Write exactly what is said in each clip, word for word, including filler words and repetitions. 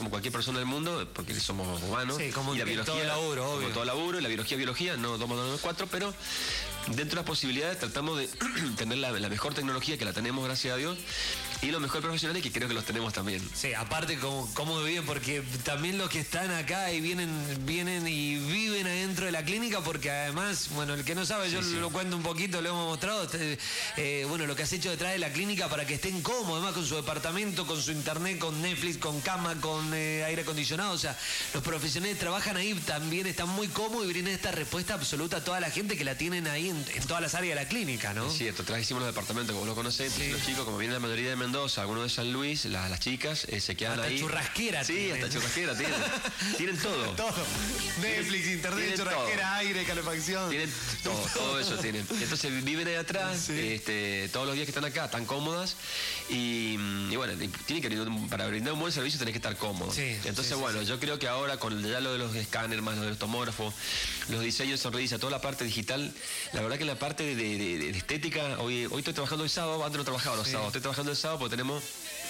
como cualquier persona del mundo, porque somos humanos. Sí, como y la en biología, todo laburo, obvio. como todo laburo, y la biología es biología, no dos más dos no es cuatro, pero dentro de las posibilidades tratamos de tener la, la mejor tecnología, que la tenemos, gracias a Dios, y los mejores profesionales, que creo que los tenemos también. Sí, aparte como, como viven, porque también los que están acá y vienen, vienen y viven adentro de la clínica, porque además, bueno, el que no sabe, yo Sí, sí. lo cuento un poquito, lo hemos mostrado, eh, bueno, lo que has hecho detrás de la clínica para que estén cómodos, además con su departamento, con su internet, con Netflix, con cama, con eh, aire acondicionado, o sea, los profesionales que trabajan ahí también están muy cómodos y brindan esta respuesta absoluta a toda la gente que la tienen ahí en, en todas las áreas de la clínica, ¿no? Es cierto, atrás hicimos los departamentos, como lo conocés, Sí. los chicos, como vienen la mayoría de Mendoza, algunos de San Luis, la- las chicas eh, se quedan Hasta ahí. churrasquera Sí, tienen. hasta churrasquera tienen. Tienen todo. Todo. Netflix, internet, Tienen churrasquera, todo. aire, calefacción. Tienen todo, todo eso tienen. Entonces viven ahí atrás, Sí. este, todos los días que están acá, están cómodas y, y bueno, y tienen que brindar un- para brindar un buen servicio tenés que estar cómodo. Sí, Entonces, sí, sí, bueno, sí. yo creo que ahora con ya lo de los escáneres, más lo de los tomógrafos, los diseños de sonrisa, toda la parte digital, la verdad que la parte de, de- de- de estética, hoy, hoy estoy trabajando el sábado, antes no trabajaba los Sí. sábados, estoy trabajando el sábado porque tenemos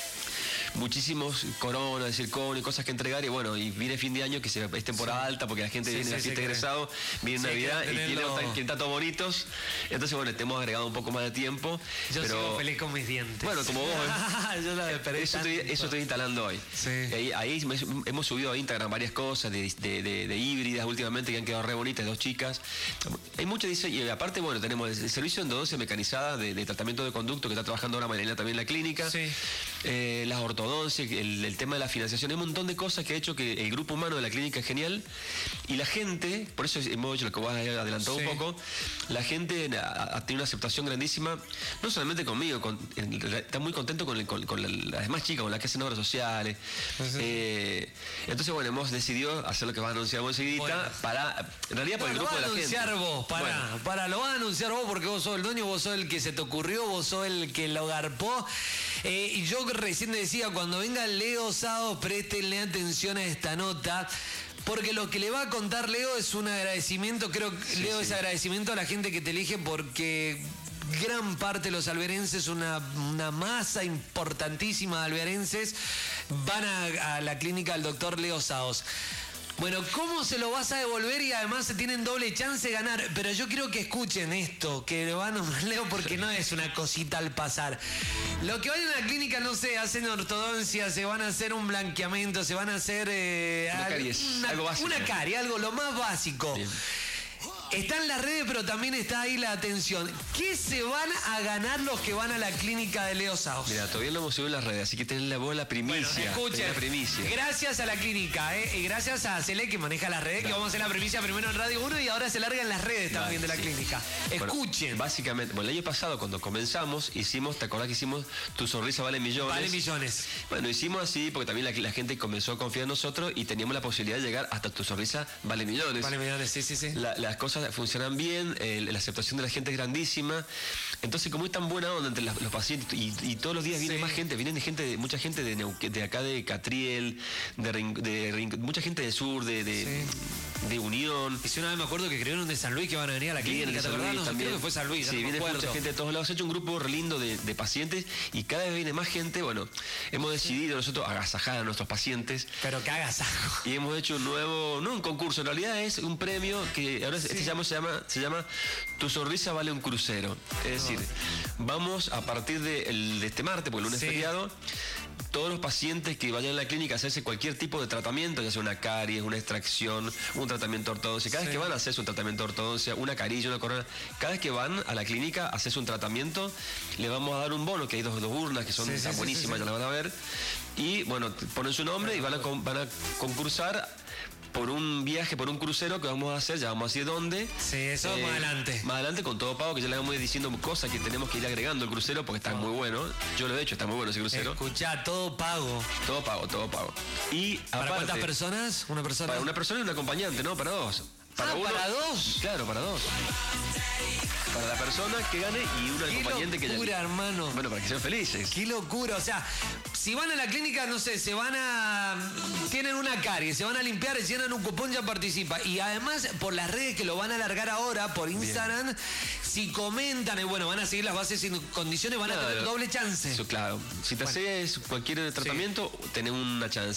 muchísimos coronas, circonio, cosas que entregar, y bueno, y viene fin de año que se, es temporada alta porque la gente Sí, viene sí, a la fiesta sí, de egresado, viene sí, Navidad quieren y quieren tenerlo- estar, quieren estar todos bonitos. Entonces, bueno, te hemos agregado un poco más de tiempo. Yo pero, sigo feliz con mis dientes. Bueno, como vos, ¿eh? Yo la esperé Eso tanto. estoy, eso estoy instalando hoy. Sí. Ahí, ahí hemos subido a Instagram varias cosas de, de- de- de híbridas últimamente que han quedado re bonitas, dos chicas. Hay mucho diseño. Y aparte, bueno, tenemos el servicio de endodoncia mecanizada de, de tratamiento de conducto que está trabajando ahora Marilena también en la clínica. Sí. Eh, las ortodoncias, el, el tema de la financiación. Hay un montón de cosas que ha hecho que el grupo humano de la clínica es genial. Y la gente, por eso hemos hecho lo que vos has adelantado Sí. un poco, la gente ha, ha tenido una aceptación grandísima, no solamente conmigo, con, en, está muy contento con, el, con, con la- las demás chicas, con las que hacen obras sociales. Sí. Eh, entonces, bueno, hemos decidido hacer lo que vas a anunciar vos enseguida, Bueno. para, en realidad, por No, el lo grupo vas de a la gente. anunciar vos, para, Bueno, para, lo vas a anunciar vos porque vos sos el dueño, vos sos el que se te ocurrió, vos sos el que lo garpó. Eh, y yo recién decía, cuando venga Leo Sado, préstenle atención a esta nota. Porque lo que le va a contar Leo es un agradecimiento, creo que Sí, Leo sí. es agradecimiento a la gente que te elige porque gran parte de los alberenses, una, una masa importantísima de alberenses, van a, a la clínica del doctor Leo Saos. Bueno, ¿cómo se lo vas a devolver? Y además se tienen doble chance de ganar. Pero yo quiero que escuchen esto, que lo van a Leo, porque no es una cosita al pasar. Lo que vayan a la clínica, no sé, hacen ortodoncia, se van a hacer un blanqueamiento, se van a hacer... eh, Una al- caries, una, algo básico. Una carie, algo lo más básico. Bien. Está en las redes, pero también está ahí la atención. ¿Qué se van a ganar los que van a la clínica de Leo Saos? mira, todavía lo hemos subido en las redes, así que tenés la voz la primicia. Bueno, tenés escuchen, la primicia. gracias a la clínica, ¿eh? Y gracias a Cele que maneja las redes, que vamos a hacer la primicia primero en Radio uno y ahora se larga en las redes también de la Sí. clínica. Bueno, Escuchen. básicamente, bueno, el año pasado cuando comenzamos, hicimos, ¿te acordás que hicimos Tu sonrisa vale millones? Vale millones. Bueno, hicimos así porque también la, la gente comenzó a confiar en nosotros y teníamos la posibilidad de llegar hasta Tu sonrisa vale millones. Vale millones, sí, sí, sí. La- las cosas funcionan bien, eh, la aceptación de la gente es grandísima. Entonces, como es tan buena onda entre las- los pacientes y, y todos los días viene Sí. más gente, vienen de gente, mucha gente de, Neuquén, de acá de Catriel, de, Rin- de Rin- mucha gente del sur, de, de, de Unión. Y si una vez me acuerdo que escribieron de San Luis que van a venir a la Vienen clínica, de ¿te San acordás? Luis No, también. creo que fue San Luis, ya Sí, no me viene acuerdo. mucha gente de todos lados. Se ha hecho un grupo re lindo de, de pacientes y cada vez viene más gente. Bueno, hemos decidido nosotros agasajar a nuestros pacientes Pero que hagas algo. y hemos hecho un nuevo, no un concurso, en realidad es un premio que ahora Sí. este se, llama, se, llama, se llama Tu sonrisa vale un crucero. Es decir, vamos a partir de, el- de este martes, porque el lunes Sí. es feriado, todos los pacientes que vayan a la clínica a hacerse cualquier tipo de tratamiento, ya sea una caries, una extracción, un tratamiento de ortodoncia, cada Sí. vez que van a hacerse un tratamiento de ortodoncia, una carilla, una corona, cada vez que van a la clínica a hacerse un tratamiento, le vamos a dar un bono, que hay dos, dos urnas que son Sí, sí, están sí, buenísimas, sí, sí. ya la van a ver, y bueno, ponen su nombre y van a, con- van a concursar por un viaje, por un crucero que vamos a hacer, ya vamos a decir dónde. Sí, eso Eh, más adelante. Más adelante con todo pago, que ya le vamos a ir diciendo cosas que tenemos que ir agregando al crucero porque está muy bueno. Yo lo he hecho, está muy bueno ese crucero. Escuchá, todo pago. Todo pago, todo pago. Y ¿Para aparte, cuántas personas? Una persona. para una persona y un acompañante, ¿no? Para dos. Ah, ¿para dos? Claro, para dos. Para la persona que gane y un Qué acompañante que locura, hermano. Bueno, para que sean felices. Qué locura, o sea, si van a la clínica, no sé, se van a... tienen una carie, se van a limpiar, llenan un cupón, ya participa. Y además, por las redes que lo van a alargar ahora, por Instagram, si comentan, y bueno, van a seguir las bases y condiciones, van a Claro. tener doble chance. Eso, claro. Si te haces cualquier tratamiento, tenés una chance.